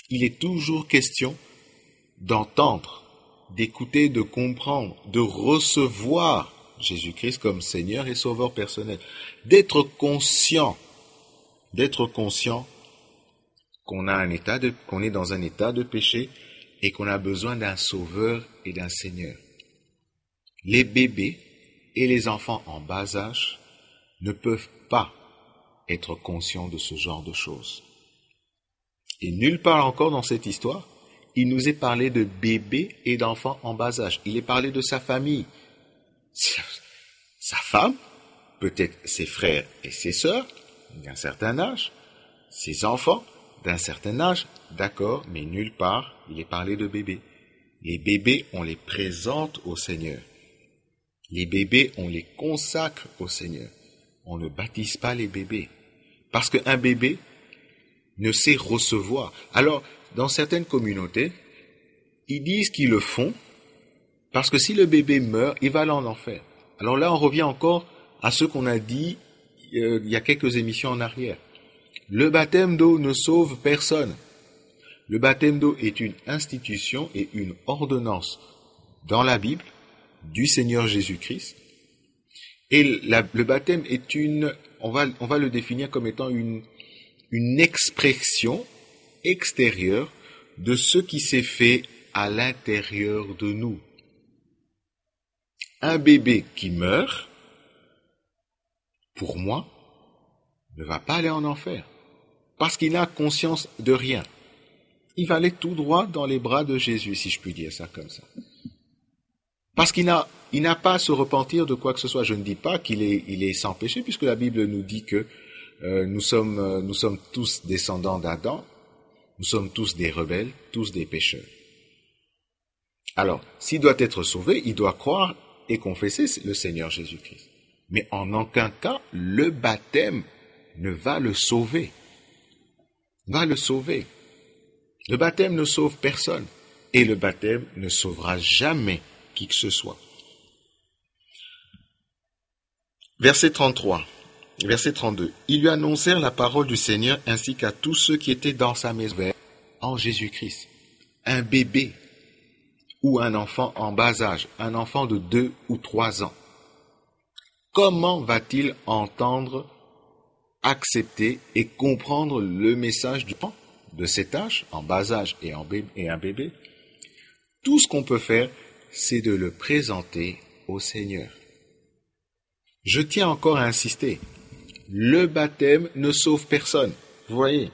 Il est toujours question d'entendre, d'écouter, de comprendre, de recevoir Jésus-Christ comme Seigneur et Sauveur personnel, d'être conscient qu'on est dans un état de péché et qu'on a besoin d'un Sauveur et d'un Seigneur. Les bébés et les enfants en bas âge ne peuvent pas être conscients de ce genre de choses. Et nulle part encore dans cette histoire, il nous est parlé de bébés et d'enfants en bas âge. Il est parlé de sa famille, sa femme, peut-être ses frères et ses sœurs d'un certain âge, ses enfants d'un certain âge, d'accord, mais nulle part il est parlé de bébés. Les bébés, on les présente au Seigneur. Les bébés, on les consacre au Seigneur. On ne baptise pas les bébés. Parce qu'un bébé ne sait recevoir. Alors, dans certaines communautés, ils disent qu'ils le font parce que si le bébé meurt, il va aller en enfer. Alors là, on revient encore à ce qu'on a dit il y a quelques émissions en arrière. Le baptême d'eau ne sauve personne. Le baptême d'eau est une institution et une ordonnance dans la Bible du Seigneur Jésus-Christ. Et le baptême est on va le définir comme étant une expression extérieure de ce qui s'est fait à l'intérieur de nous. Un bébé qui meurt, pour moi, ne va pas aller en enfer, parce qu'il n'a conscience de rien. Il va aller tout droit dans les bras de Jésus, si je puis dire ça comme ça. Parce qu'il n'a pas à se repentir de quoi que ce soit. Je ne dis pas qu'il est sans péché, puisque la Bible nous dit que nous sommes tous descendants d'Adam, nous sommes tous des rebelles, tous des pécheurs. Alors, s'il doit être sauvé, il doit croire et confesser le Seigneur Jésus-Christ. Mais en aucun cas, le baptême ne va le sauver. Le baptême ne sauve personne. Et le baptême ne sauvera jamais qui que ce soit. Verset 33, verset 32. Ils lui annoncèrent la parole du Seigneur ainsi qu'à tous ceux qui étaient dans sa maison en Jésus-Christ. Un bébé ou un enfant en bas âge, un enfant de 2 ou 3 ans. Comment va-t-il entendre, accepter et comprendre le message du temps de cet âge, en bas âge et un bébé? Tout ce qu'on peut faire, c'est de le présenter au Seigneur. Je tiens encore à insister, le baptême ne sauve personne. Vous voyez,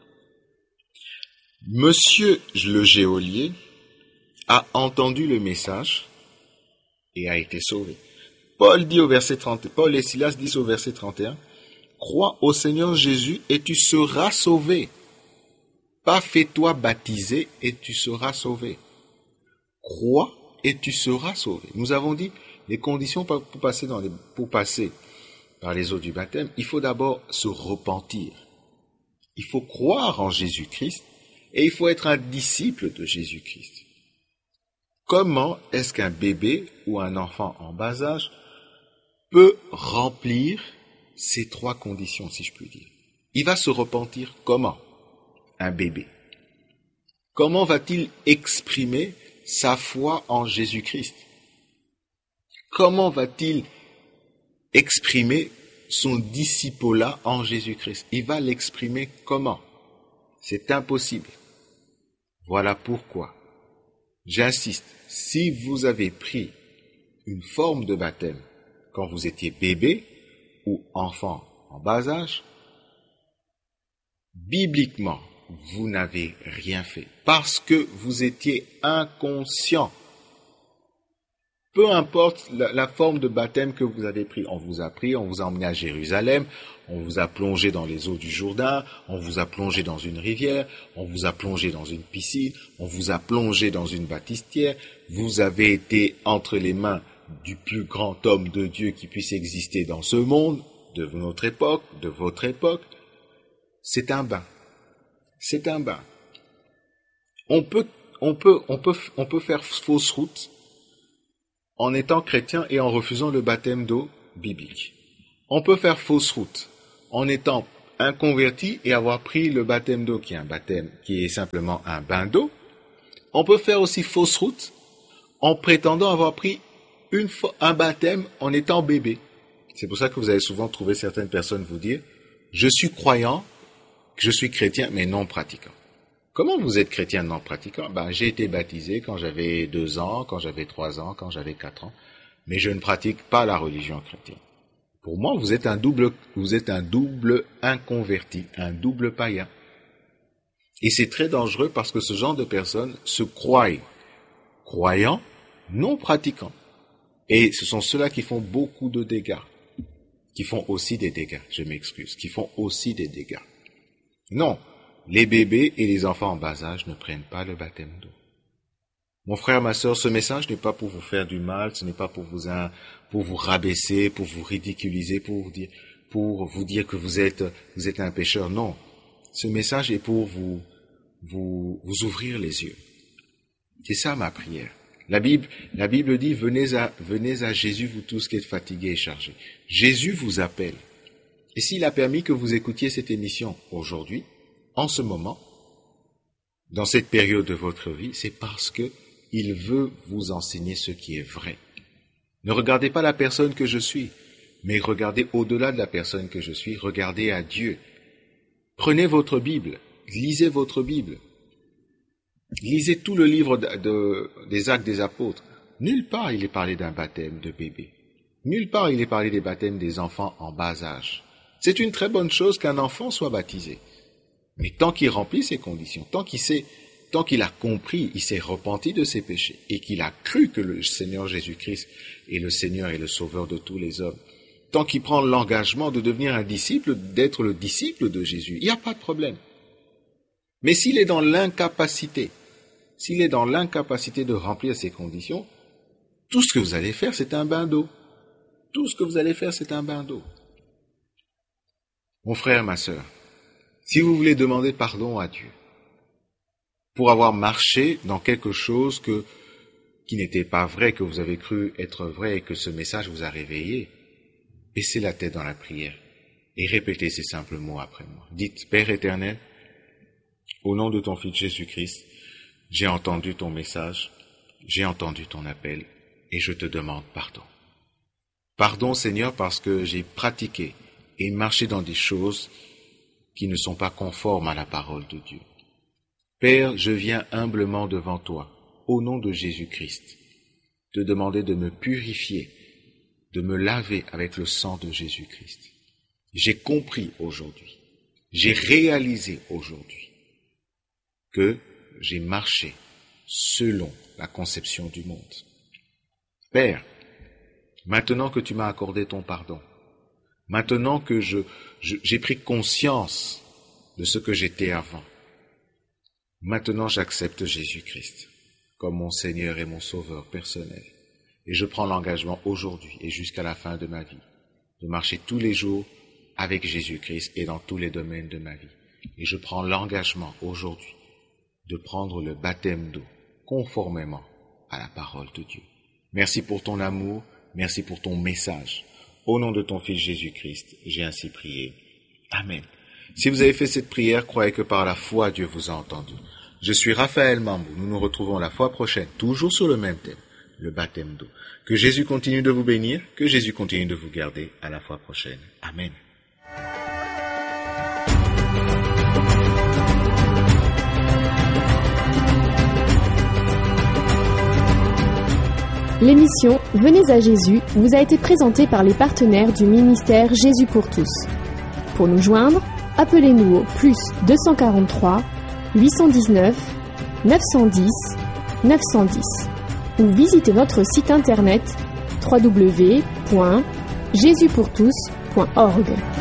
Monsieur le geôlier a entendu le message et a été sauvé. Paul et Silas disent au verset 31, « Crois au Seigneur Jésus et tu seras sauvé. Pas fais-toi baptiser et tu seras sauvé. Crois et tu seras sauvé. » Nous avons dit les conditions pour passer par les eaux du baptême. Il faut d'abord se repentir. Il faut croire en Jésus-Christ et il faut être un disciple de Jésus-Christ. Comment est-ce qu'un bébé ou un enfant en bas âge peut remplir ces 3 conditions, si je puis dire? Il va se repentir comment? Un bébé. Comment va-t-il exprimer sa foi en Jésus-Christ? Comment va-t-il exprimer son discipolat en Jésus-Christ? Il va l'exprimer comment? C'est impossible. Voilà pourquoi, j'insiste, si vous avez pris une forme de baptême quand vous étiez bébé ou enfant en bas âge, bibliquement, vous n'avez rien fait parce que vous étiez inconscient. Peu importe la forme de baptême que vous avez pris, on vous a emmené à Jérusalem, on vous a plongé dans les eaux du Jourdain, on vous a plongé dans une rivière, on vous a plongé dans une piscine, on vous a plongé dans une baptistière, vous avez été entre les mains du plus grand homme de Dieu qui puisse exister dans ce monde, de notre époque, de votre époque. C'est un bain. C'est un bain. On peut faire fausse route en étant chrétien et en refusant le baptême d'eau biblique. On peut faire fausse route en étant un converti et avoir pris le baptême d'eau, qui est un baptême, qui est simplement un bain d'eau. On peut faire aussi fausse route en prétendant avoir pris un baptême en étant bébé. C'est pour ça que vous allez souvent trouver certaines personnes vous dire « Je suis croyant, je suis chrétien, mais non pratiquant ». Comment vous êtes chrétien non pratiquant? J'ai été baptisé quand j'avais 2 ans, quand j'avais 3 ans, quand j'avais 4 ans, mais je ne pratique pas la religion chrétienne. Pour moi, vous êtes un double inconverti, un double païen. Et c'est très dangereux parce que ce genre de personnes se croient croyants, non pratiquants. Et ce sont ceux-là qui font beaucoup de dégâts, qui font aussi des dégâts, je m'excuse, qui font aussi des dégâts. Non, les bébés et les enfants en bas âge ne prennent pas le baptême d'eau. Mon frère, ma sœur, ce message n'est pas pour vous faire du mal, ce n'est pas pour vous rabaisser, pour vous ridiculiser, pour vous dire que vous êtes un pécheur. Non, ce message est pour vous ouvrir les yeux. C'est ça ma prière. La Bible dit, venez à Jésus, vous tous qui êtes fatigués et chargés. Jésus vous appelle. Et s'il a permis que vous écoutiez cette émission aujourd'hui, en ce moment, dans cette période de votre vie, c'est parce que il veut vous enseigner ce qui est vrai. Ne regardez pas la personne que je suis, mais regardez au-delà de la personne que je suis, regardez à Dieu. Prenez votre Bible, lisez votre Bible. Lisez tout le livre des Actes des Apôtres. Nulle part il est parlé d'un baptême de bébé. Nulle part il est parlé des baptêmes des enfants en bas âge. C'est une très bonne chose qu'un enfant soit baptisé. Mais tant qu'il remplit ces conditions, tant qu'il a compris, il s'est repenti de ses péchés et qu'il a cru que le Seigneur Jésus-Christ est le Seigneur et le Sauveur de tous les hommes, tant qu'il prend l'engagement de devenir un disciple, d'être le disciple de Jésus, il n'y a pas de problème. Mais s'il est dans l'incapacité de remplir ces conditions, tout ce que vous allez faire, c'est un bain d'eau. Tout ce que vous allez faire, c'est un bain d'eau. Mon frère, ma sœur, si vous voulez demander pardon à Dieu pour avoir marché dans quelque chose qui n'était pas vrai, que vous avez cru être vrai et que ce message vous a réveillé, baissez la tête dans la prière et répétez ces simples mots après moi. Dites, Père éternel, au nom de ton Fils Jésus-Christ, j'ai entendu ton message, j'ai entendu ton appel et je te demande pardon. Pardon, Seigneur, parce que j'ai pratiqué et marché dans des choses qui ne sont pas conformes à la parole de Dieu. Père, je viens humblement devant toi, au nom de Jésus-Christ, te demander de me purifier, de me laver avec le sang de Jésus-Christ. J'ai compris aujourd'hui, j'ai réalisé aujourd'hui que j'ai marché selon la conception du monde. Père, maintenant que tu m'as accordé ton pardon, maintenant que j'ai pris conscience de ce que j'étais avant, maintenant j'accepte Jésus-Christ comme mon Seigneur et mon Sauveur personnel. Et je prends l'engagement aujourd'hui et jusqu'à la fin de ma vie de marcher tous les jours avec Jésus-Christ et dans tous les domaines de ma vie. Et je prends l'engagement aujourd'hui de prendre le baptême d'eau conformément à la parole de Dieu. Merci pour ton amour, merci pour ton message. Au nom de ton Fils Jésus-Christ, j'ai ainsi prié. Amen. Si vous avez fait cette prière, croyez que par la foi, Dieu vous a entendu. Je suis Raphaël Mambou. Nous nous retrouvons la fois prochaine, toujours sur le même thème, le baptême d'eau. Que Jésus continue de vous bénir, que Jésus continue de vous garder. À la fois prochaine. Amen. L'émission Venez à Jésus vous a été présentée par les partenaires du ministère Jésus pour tous. Pour nous joindre, appelez-nous au plus 243 819 910 910 ou visitez notre site internet www.jesuspourtous.org.